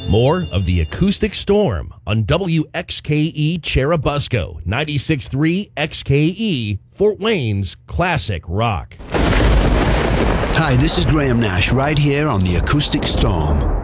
More of the Acoustic Storm on WXKE Cherubusco, 96.3 XKE, Fort Wayne's classic rock. Hi, this is Graham Nash right here on the Acoustic Storm.